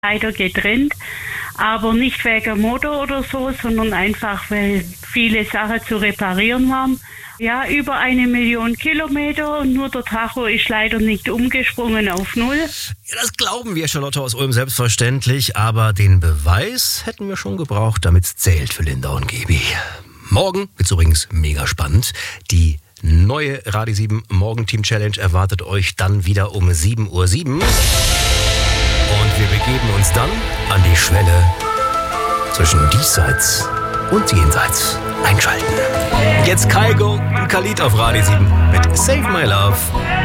leider getrennt, aber nicht wegen Motor oder so, sondern einfach, weil viele Sachen zu reparieren waren. Ja, über 1 Million Kilometer und nur der Tacho ist leider nicht umgesprungen auf 0. Ja, das glauben wir, Charlotte aus Ulm, selbstverständlich, aber den Beweis hätten wir schon gebraucht, damit es zählt für Linda und Gaby. Morgen wird's übrigens mega spannend. Die neue Radio 7 Morgenteam Challenge erwartet euch dann wieder um 7:07 Uhr. Und wir begeben uns dann an die Schwelle zwischen diesseits und jenseits. Einschalten. Jetzt Kygo und Khalid auf Radio 7 mit Save My Love.